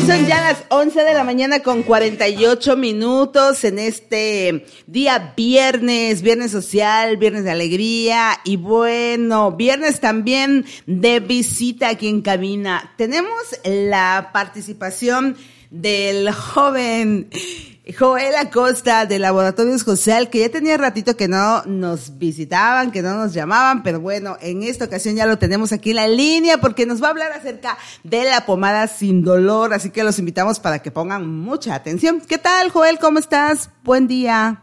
Son ya las 11 de la mañana con 48 minutos en este día viernes social, viernes de alegría y bueno, viernes también de visita aquí en cabina. Tenemos la participación del joven Joel Acosta de Laboratorios José, que ya tenía ratito que no nos visitaban, que no nos llamaban, pero bueno, en esta ocasión ya lo tenemos aquí en la línea porque nos va a hablar acerca de la pomada sin dolor, así que los invitamos para que pongan mucha atención. ¿Qué tal, Joel? ¿Cómo estás? Buen día.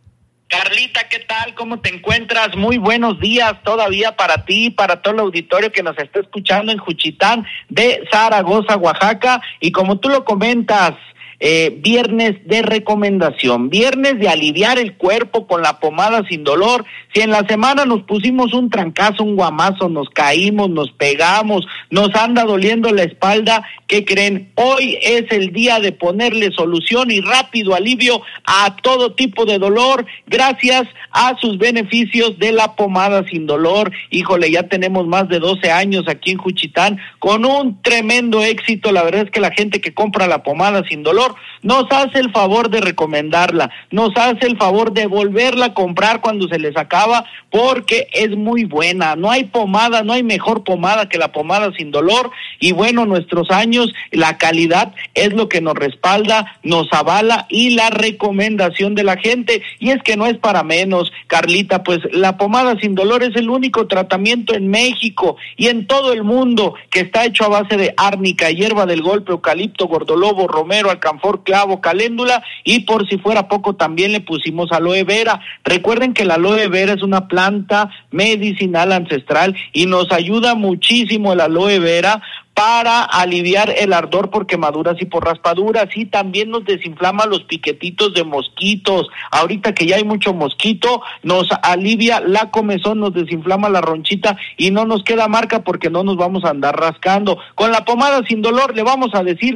Carlita, ¿qué tal? ¿Cómo te encuentras? Muy buenos días todavía para ti, para todo el auditorio que nos está escuchando en Juchitán de Zaragoza, Oaxaca, y como tú lo comentas, viernes de recomendación, viernes de aliviar el cuerpo con la pomada sin dolor. Si en la semana nos pusimos un trancazo, un guamazo, nos caímos, nos pegamos, nos anda doliendo la espalda, ¿qué creen? Hoy es el día de ponerle solución y rápido alivio a todo tipo de dolor, gracias a sus beneficios de la pomada sin dolor. Híjole, ya tenemos más de 12 años aquí en Juchitán con un tremendo éxito. La verdad es que la gente que compra la pomada sin dolor nos hace el favor de recomendarla, nos hace el favor de volverla a comprar cuando se les acaba, porque es muy buena. No hay pomada, no hay mejor pomada que la pomada sin dolor, y bueno, nuestros años, la calidad es lo que nos respalda, nos avala, y la recomendación de la gente, y es que no es para menos, Carlita, pues la pomada sin dolor es el único tratamiento en México y en todo el mundo que está hecho a base de árnica, hierba del golpe, eucalipto, gordolobo, romero, alcanfor, clavo, caléndula, y por si fuera poco también le pusimos aloe vera. Recuerden que la aloe vera es una planta medicinal ancestral y nos ayuda muchísimo el aloe vera para aliviar el ardor por quemaduras y por raspaduras, y también nos desinflama los piquetitos de mosquitos. Ahorita que ya hay mucho mosquito, nos alivia la comezón, nos desinflama la ronchita y no nos queda marca porque no nos vamos a andar rascando. Con la pomada sin dolor le vamos a decir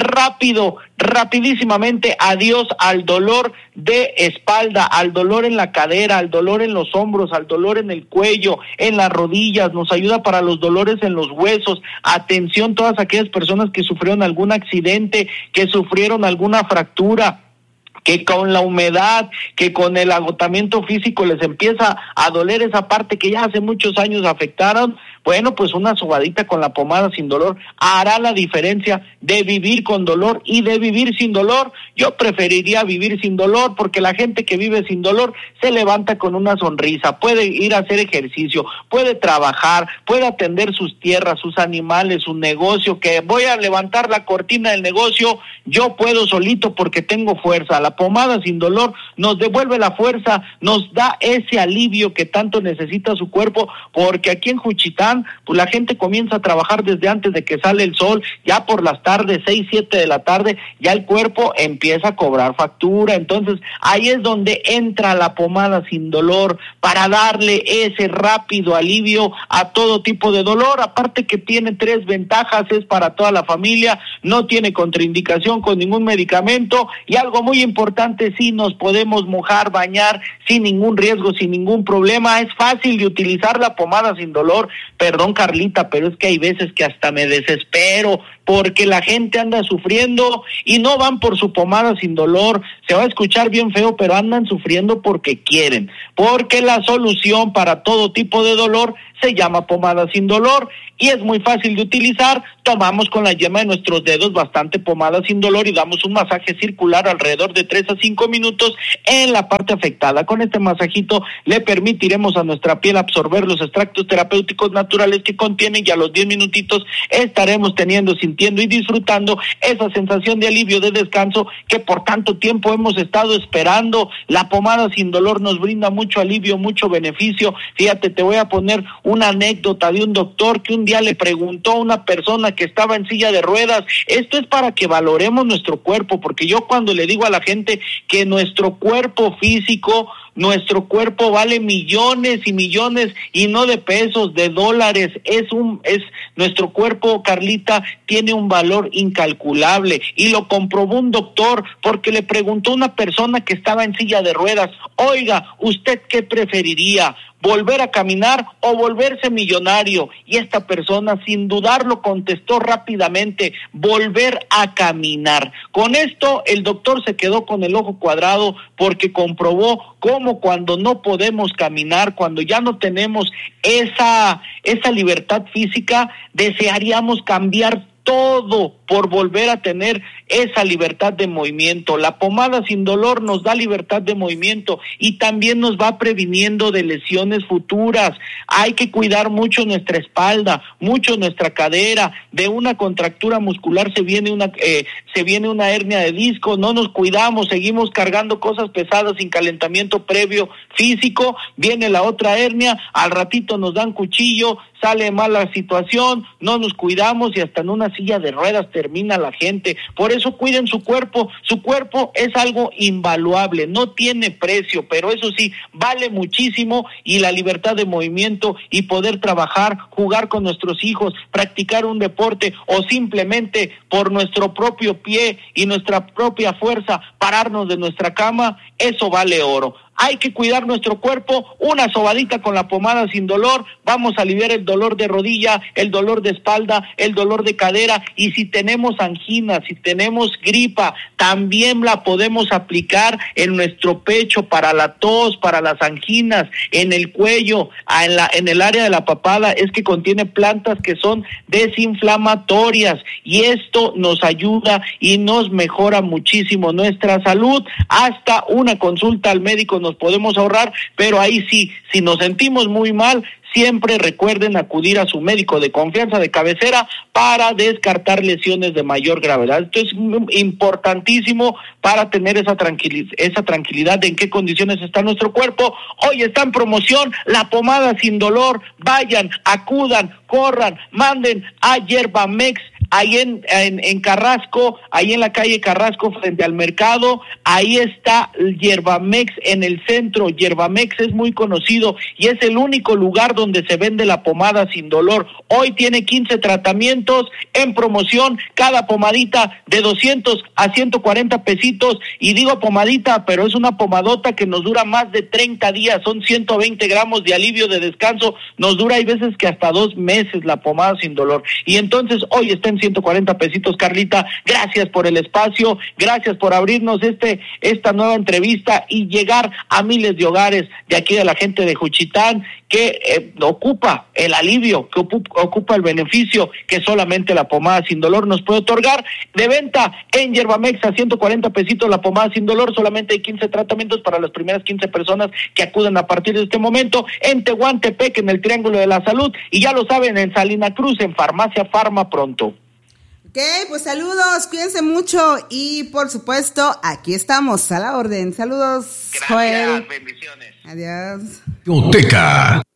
rapidísimamente adiós al dolor de espalda, al dolor en la cadera, al dolor en los hombros, al dolor en el cuello, en las rodillas. Nos ayuda para los dolores en los huesos. Atención todas aquellas personas que sufrieron algún accidente, que sufrieron alguna fractura, que con la humedad, que con el agotamiento físico les empieza a doler esa parte que ya hace muchos años afectaron. Bueno, pues una sobadita con la pomada sin dolor hará la diferencia de vivir con dolor y de vivir sin dolor. Yo preferiría vivir sin dolor, porque la gente que vive sin dolor se levanta con una sonrisa, puede ir a hacer ejercicio, puede trabajar, puede atender sus tierras, sus animales, su negocio, que voy a levantar la cortina del negocio, yo puedo solito porque tengo fuerza. La pomada sin dolor nos devuelve la fuerza, nos da ese alivio que tanto necesita su cuerpo, porque aquí en Juchitán pues la gente comienza a trabajar desde antes de que sale el sol, ya por las tardes, 6, 7 de la tarde, ya el cuerpo empieza a cobrar factura. Entonces ahí es donde entra la pomada sin dolor, para darle ese rápido alivio a todo tipo de dolor. Aparte que tiene 3 ventajas, es para toda la familia, no tiene contraindicación con ningún medicamento, y algo muy importante, sí nos podemos mojar, bañar sin ningún riesgo, sin ningún problema. Es fácil de utilizar la pomada sin dolor. Perdón, Carlita, pero es que hay veces que hasta me desespero porque la gente anda sufriendo y no van por su pomada sin dolor. Se va a escuchar bien feo, pero andan sufriendo porque quieren, porque la solución para todo tipo de dolor se llama pomada sin dolor y es muy fácil de utilizar. Tomamos con la yema de nuestros dedos bastante pomada sin dolor y damos un masaje circular alrededor de 3 a 5 minutos en la parte afectada. Con este masajito le permitiremos a nuestra piel absorber los extractos terapéuticos naturales que contienen, y a los 10 minutitos estaremos sintiendo y disfrutando esa sensación de alivio, de descanso que por tanto tiempo hemos estado esperando. La pomada sin dolor nos brinda mucho alivio, mucho beneficio. Fíjate, te voy a poner una anécdota de un doctor que un día le preguntó a una persona que estaba en silla de ruedas. Esto es para que valoremos nuestro cuerpo, porque yo cuando le digo a la gente que nuestro cuerpo físico, nuestro cuerpo vale millones y millones, y no de pesos, de dólares. Nuestro cuerpo, Carlita, tiene un valor incalculable, y lo comprobó un doctor, porque le preguntó a una persona que estaba en silla de ruedas: oiga, ¿usted qué preferiría? volver a caminar o volverse millonario. Y esta persona sin dudarlo contestó rápidamente, volver a caminar. Con esto el doctor se quedó con el ojo cuadrado porque comprobó cómo cuando no podemos caminar, cuando ya no tenemos esa libertad física, desearíamos cambiar todo por volver a tener esa libertad de movimiento. La pomada sin dolor nos da libertad de movimiento y también nos va previniendo de lesiones futuras. Hay que cuidar mucho nuestra espalda, mucho nuestra cadera. De una contractura muscular se viene una hernia de disco. No nos cuidamos, seguimos cargando cosas pesadas sin calentamiento previo físico. Viene la otra hernia, al ratito nos dan cuchillo, sale mala situación, no nos cuidamos y hasta en una silla de ruedas termina la gente. Por eso cuiden su cuerpo es algo invaluable, no tiene precio, pero eso sí, vale muchísimo, y la libertad de movimiento y poder trabajar, jugar con nuestros hijos, practicar un deporte o simplemente por nuestro propio pie y nuestra propia fuerza pararnos de nuestra cama, eso vale oro. Hay que cuidar nuestro cuerpo, una sobadita con la pomada sin dolor, vamos a aliviar el dolor de rodilla, el dolor de espalda, el dolor de cadera, y si tenemos angina, si tenemos gripa, también la podemos aplicar en nuestro pecho para la tos, para las anginas, en el cuello, en el área de la papada. Es que contiene plantas que son desinflamatorias y esto nos ayuda y nos mejora muchísimo nuestra salud. Hasta una consulta al médico nos podemos ahorrar, pero ahí sí, si nos sentimos muy mal, siempre recuerden acudir a su médico de confianza de cabecera para descartar lesiones de mayor gravedad. Esto es importantísimo para tener esa tranquilidad de en qué condiciones está nuestro cuerpo. Hoy está en promoción la pomada sin dolor. Vayan, acudan, corran, manden a Yerbamex, ahí en Carrasco, ahí en la calle Carrasco frente al mercado. Ahí está Yerbamex en el centro. Yerbamex es muy conocido y es el único lugar donde se vende la pomada sin dolor. Hoy tiene 15 tratamientos en promoción, cada pomadita de 200 a 140 pesitos, y digo pomadita, pero es una pomadota que nos dura más de 30 días, son 120 gramos de alivio de descanso, nos dura hay veces que hasta 2 meses la pomada sin dolor. Y entonces hoy está en 140 pesitos, Carlita. Gracias por el espacio, gracias por abrirnos esta nueva entrevista y llegar a miles de hogares de aquí, de la gente de Juchitán, que ocupa el alivio, que ocupa el beneficio que solamente la pomada sin dolor nos puede otorgar. De venta en Yerbamex a 140 pesitos la pomada sin dolor. Solamente hay 15 tratamientos para las primeras 15 personas que acudan a partir de este momento. En Tehuantepec, en el Triángulo de la Salud, y ya lo saben, en Salina Cruz, en Farmacia Farma Pronto. Ok, pues saludos, cuídense mucho y por supuesto aquí estamos a la orden. Saludos, gracias, Joel. Bendiciones. Adiós. Biblioteca.